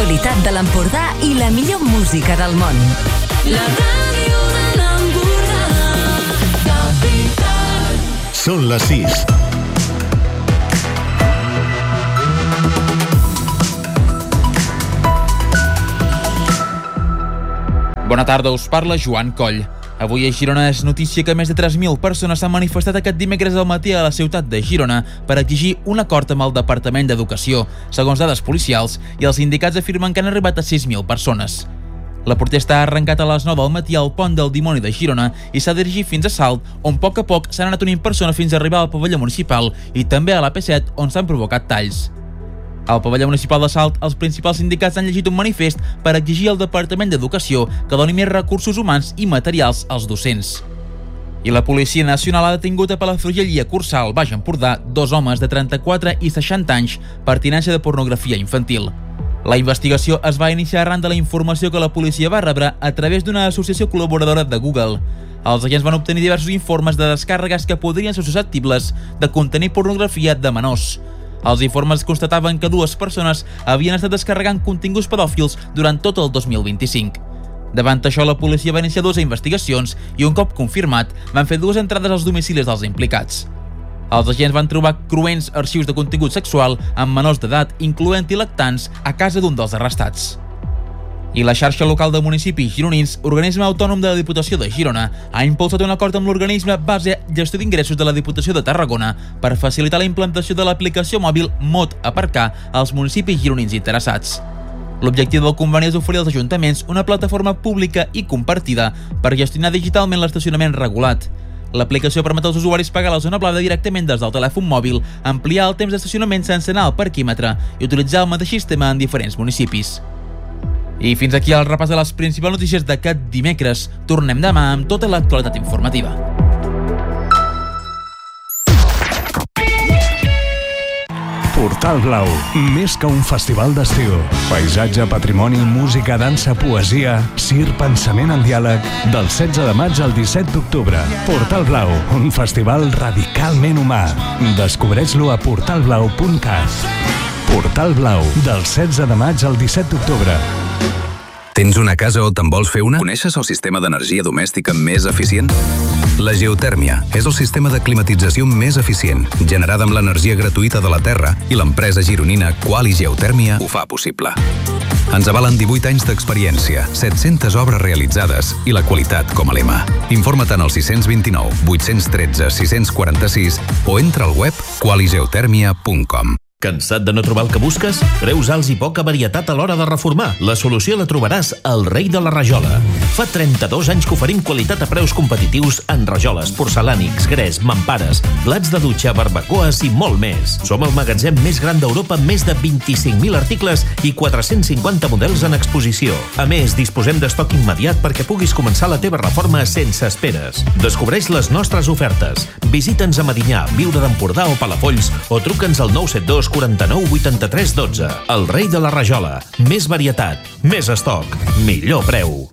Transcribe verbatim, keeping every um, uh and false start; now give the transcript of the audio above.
l'actualitat de l'Empordà i la millor música del món. La ràdio de l'Empordà, Capital. Són les sis. Bona tarda, us parla Joan Coll. Avui a Girona és notícia que més de tres mil persones s'han manifestat aquest dimecres al matí a la ciutat de Girona per exigir un acord amb el Departament d'Educació, segons dades policials, i els sindicats afirmen que han arribat a sis mil persones. La protesta ha arrencat a les nou del matí al pont del Dimoni de Girona i s'ha dirigit fins a Salt, on a poc a poc s'han anat unint persones fins a arribar al pavelló municipal i també a la P set, on s'han provocat talls. Al pavelló municipal de Salt, els principals sindicats han llegit un manifest per exigir al Departament d'Educació que doni més recursos humans i materials als docents. I la Policia Nacional ha detingut a Palafrugell i a Corçà, al Baix Empordà, dos homes de trenta-quatre i seixanta anys per tinença de pornografia infantil. La investigació es va iniciar arran de la informació que la policia va rebre a través d'una associació col·laboradora de Google. Els agents van obtenir diversos informes de descàrregues que podrien ser susceptibles de contenir pornografia de menors. Els informes constataven que dues persones havien estat descarregant continguts pedòfils durant tot el dos mil vint-i-cinc. Davant això, la policia va iniciar dues investigacions i, un cop confirmat, van fer dues entrades als domicilis dels implicats. Els agents van trobar cruents arxius de contingut sexual amb menors d'edat, incloent-hi lactants, a casa d'un dels arrestats. I la xarxa local de municipis gironins, organisme autònom de la Diputació de Girona, ha impulsat un acord amb l'organisme Base Gestió d'Ingressos de la Diputació de Tarragona per facilitar la implantació de l'aplicació mòbil Mot Aparcar als municipis gironins interessats. L'objectiu del conveni és oferir als ajuntaments una plataforma pública i compartida per gestionar digitalment l'estacionament regulat. L'aplicació permet als usuaris pagar la zona blava directament des del telèfon mòbil, ampliar el temps d'estacionament sense anar al parquímetre i utilitzar el mateix sistema en diferents municipis. I fins aquí el repàs de les principals notícies d'aquest dimecres. Tornem demà amb tota l'actualitat informativa. Portal Blau, més que un festival d'estiu. Paisatge, patrimoni, música, dansa, poesia, cir, pensament en diàleg. Del setze de maig al disset d'octubre. Portal Blau, un festival radicalment humà. Descobreix-lo a portal blau punt cat. Portal Blau, del setze de maig al disset d'octubre. Tens una casa o te'n vols fer una? Coneixes el sistema d'energia domèstica més eficient? La geotèrmia és el sistema de climatització més eficient, generada amb l'energia gratuïta de la Terra, i l'empresa gironina Quali Geotèrmia ho fa possible. Ens avalen divuit anys d'experiència, set-centes obres realitzades i la qualitat com a lema. Informa't en el sis dos nou, vuit un tres, sis quatre sis o entra al web quali geotèrmia punt com. Cansat de no trobar el que busques? Preus alts i poca varietat a l'hora de reformar. La solució la trobaràs al Rei de la Rajola. Fa trenta-dos anys que oferim qualitat a preus competitius en rajoles, porcelànics, gres, mampares, plats de dutxa, barbacoes i molt més. Som el magatzem més gran d'Europa amb més de vint-i-cinc mil articles i quatre-cents cinquanta models en exposició. A més, disposem d'estoc immediat perquè puguis començar la teva reforma sense esperes. Descobreix les nostres ofertes. Visita'ns a Medinyà, Viure d'Empordà o Palafolls o truca'ns al nou set dos quaranta-nou vuitanta-tres dotze. El Rei de la Rajola. Més varietat, més estoc, millor preu.